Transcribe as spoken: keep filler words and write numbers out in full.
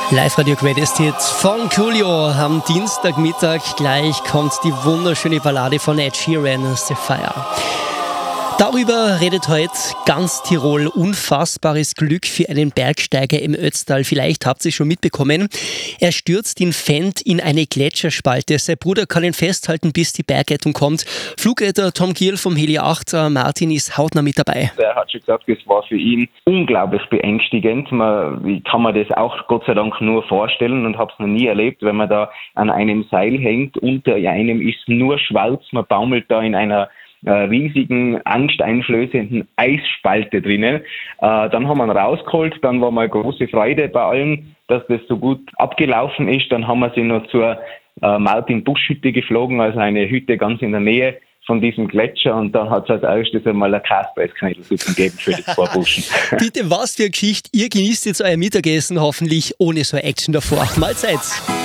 Live-Radio Greatest Hits von Coolio. Am Dienstagmittag gleich kommt die wunderschöne Ballade von Ed Sheeran, Sapphire. Darüber redet heute ganz Tirol. Unfassbares Glück für einen Bergsteiger im Ötztal. Vielleicht habt ihr es schon mitbekommen. Er stürzt in Fendt in eine Gletscherspalte. Sein Bruder kann ihn festhalten, bis die Bergrettung kommt. Flugretter Tom Giel vom Heli acht, Martin, ist hautnah mit dabei. Er hat schon gesagt, das war für ihn unglaublich beängstigend. Man, ich kann mir das auch Gott sei Dank nur vorstellen und habe es noch nie erlebt, wenn man da an einem Seil hängt. Unter einem ist nur Schwalz. Man baumelt da in einer äh, riesigen, angsteinflößenden Eisspalte drinnen. Äh, dann haben wir ihn rausgeholt. Dann war mal große Freude bei allen, dass das so gut abgelaufen ist. Dann haben wir sie noch zur äh, Martin-Busch-Hütte geflogen, also eine Hütte ganz in der Nähe von diesem Gletscher, und dann hat es als erstes einmal eine Kaspersknödelsuppe gegeben für die zwei Burschen. Bitte, was für eine Geschichte. Ihr genießt jetzt euer Mittagessen hoffentlich ohne so Action davor. Mahlzeit!